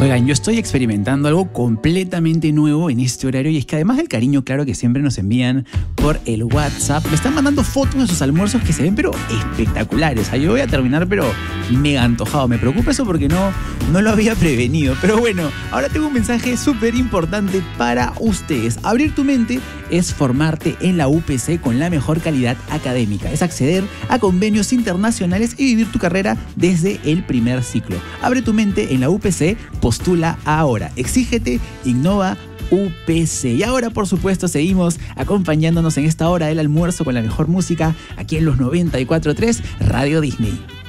Oigan, yo estoy experimentando algo completamente nuevo en este horario y es que además del cariño claro que siempre nos envían por el WhatsApp, me están mandando fotos de sus almuerzos que se ven pero espectaculares. O sea, yo voy a terminar pero mega antojado. Me preocupa eso porque no lo había prevenido. Pero bueno, ahora tengo un mensaje súper importante para ustedes. Abrir tu mente es formarte en la UPC con la mejor calidad académica. Es acceder a convenios internacionales y vivir tu carrera desde el primer ciclo. Abre tu mente en la UPC, postula ahora. Exígete, innova, UPC. Y ahora, por supuesto, seguimos acompañándonos en esta hora del almuerzo con la mejor música aquí en los 94.3 Radio Disney.